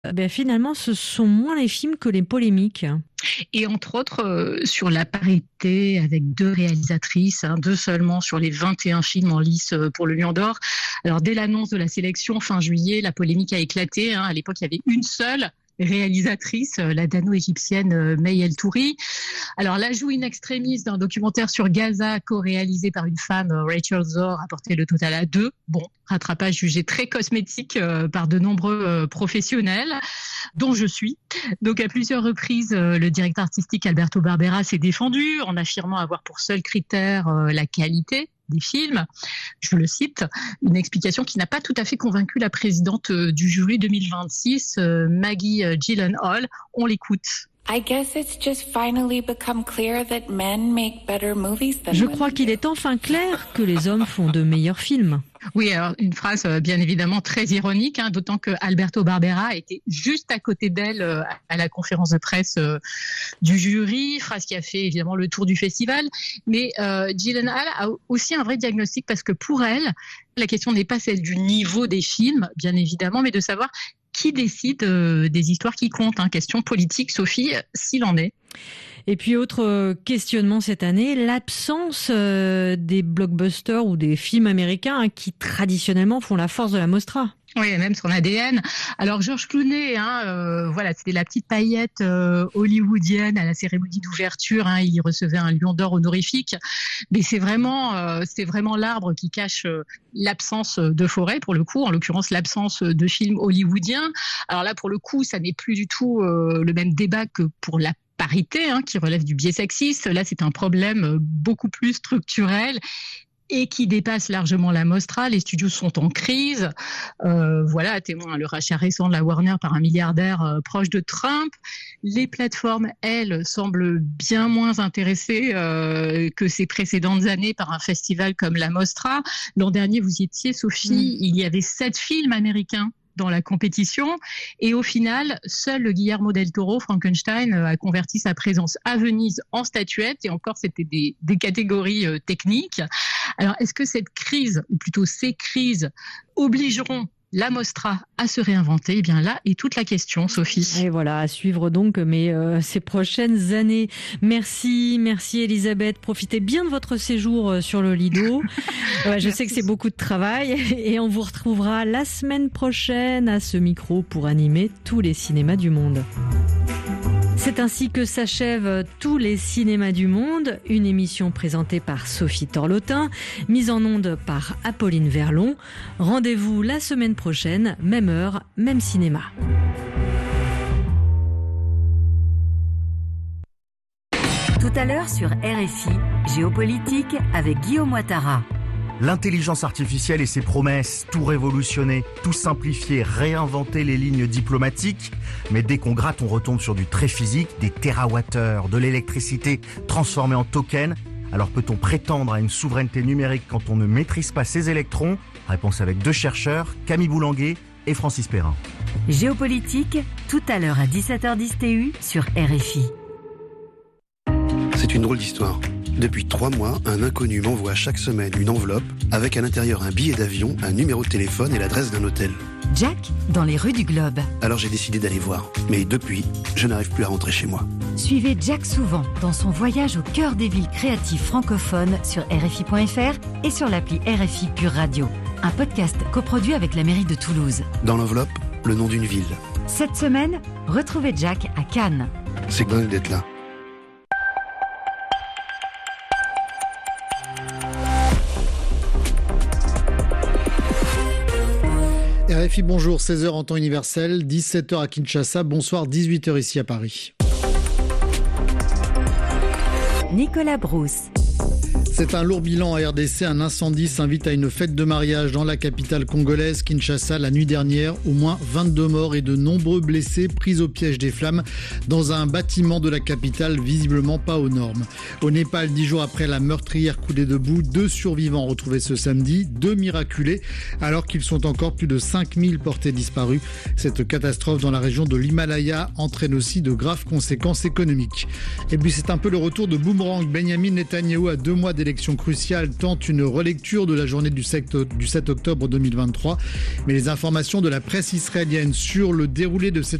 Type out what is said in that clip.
Finalement, ce sont moins les films que les polémiques. Et entre autres, sur la parité avec 2 réalisatrices, 2 seulement sur les 21 films en lice pour le Lion d'Or. Alors, dès l'annonce de la sélection fin juillet, la polémique a éclaté. À l'époque, il y avait une seule réalisatrice, la dano-égyptienne May El Touri. Alors, l'ajout in extremis d'un documentaire sur Gaza co-réalisé par une femme, Rachel Zor, a porté le total à 2. Bon, rattrapage jugé très cosmétique par de nombreux professionnels, dont je suis. Donc, à plusieurs reprises, le directeur artistique Alberto Barbera s'est défendu en affirmant avoir pour seul critère la qualité des films. Je le cite, une explication qui n'a pas tout à fait convaincu la présidente du jury 2026, Maggie Gyllenhaal. On l'écoute. Je crois qu'il est enfin clair que les hommes font de meilleurs films. Oui, alors une phrase bien évidemment très ironique, d'autant que Alberto Barbera était juste à côté d'elle à la conférence de presse du jury, phrase qui a fait évidemment le tour du festival. Mais Gyllenhaal a aussi un vrai diagnostic parce que pour elle, la question n'est pas celle du niveau des films, bien évidemment, mais de savoir qui décide des histoires qui comptent. Question politique, Sophie, s'il en est. Et puis autre questionnement cette année, l'absence des blockbusters ou des films américains qui traditionnellement font la force de la Mostra. Oui, même son ADN. Alors George Clooney, c'était la petite paillette hollywoodienne à la cérémonie d'ouverture. Il recevait un Lion d'Or honorifique, mais c'est vraiment l'arbre qui cache l'absence de forêt pour le coup. En l'occurrence, l'absence de films hollywoodiens. Alors là, pour le coup, ça n'est plus du tout le même débat que pour la parité, qui relève du biais sexiste. Là, c'est un problème beaucoup plus structurel et qui dépasse largement la Mostra. Les studios sont en crise. Témoin le rachat récent de la Warner par un milliardaire proche de Trump. Les plateformes, elles, semblent bien moins intéressées que ces précédentes années par un festival comme la Mostra. L'an dernier, vous y étiez, Sophie, il y avait 7 films américains dans la compétition. Et au final, seul le Guillermo del Toro, Frankenstein, a converti sa présence à Venise en statuette. Et encore, c'était des catégories techniques. Alors, est-ce que cette crise, ou plutôt ces crises, obligeront la Mostra à se réinventer? Eh bien là est toute la question, Sophie. Et voilà, à suivre donc ces prochaines années. Merci Elisabeth. Profitez bien de votre séjour sur le Lido. Je sais que c'est beaucoup de travail et on vous retrouvera la semaine prochaine à ce micro pour animer tous les cinémas du monde. C'est ainsi que s'achèvent tous les cinémas du monde, une émission présentée par Sophie Torlotin, mise en onde par Apolline Verlon. Rendez-vous la semaine prochaine, même heure, même cinéma. Tout à l'heure sur RFI, Géopolitique avec Guillaume Ouattara. L'intelligence artificielle et ses promesses, tout révolutionner, tout simplifier, réinventer les lignes diplomatiques. Mais dès qu'on gratte, on retombe sur du très physique, des térawattheures, de l'électricité transformée en token. Alors peut-on prétendre à une souveraineté numérique quand on ne maîtrise pas ses électrons? Réponse avec 2 chercheurs, Camille Boulanguet et Francis Perrin. Géopolitique, tout à l'heure à 17h10 TU sur RFI. C'est une drôle d'histoire. Depuis 3 mois, un inconnu m'envoie chaque semaine une enveloppe avec à l'intérieur un billet d'avion, un numéro de téléphone et l'adresse d'un hôtel. Jack, dans les rues du Globe. Alors j'ai décidé d'aller voir. Mais depuis, je n'arrive plus à rentrer chez moi. Suivez Jack souvent dans son voyage au cœur des villes créatives francophones sur RFI.fr et sur l'appli RFI Pure Radio. Un podcast coproduit avec la mairie de Toulouse. Dans l'enveloppe, le nom d'une ville. Cette semaine, retrouvez Jack à Cannes. C'est dingue d'être là. RFI, bonjour, 16h en temps universel, 17h à Kinshasa, bonsoir, 18h ici à Paris. Nicolas Brousse. C'est un lourd bilan à RDC. Un incendie s'invite à une fête de mariage dans la capitale congolaise, Kinshasa, la nuit dernière. Au moins 22 morts et de nombreux blessés pris au piège des flammes dans un bâtiment de la capitale visiblement pas aux normes. Au Népal, 10 jours après la meurtrière coulée debout, 2 survivants retrouvés ce samedi, 2 miraculés, alors qu'ils sont encore plus de 5000 portés disparus. Cette catastrophe dans la région de l'Himalaya entraîne aussi de graves conséquences économiques. Et puis c'est un peu le retour de boomerang. Benyamin Netanyahou, à 2 mois d'élection, élection cruciale tente une relecture de la journée du 7 octobre 2023. Mais les informations de la presse israélienne sur le déroulé de cette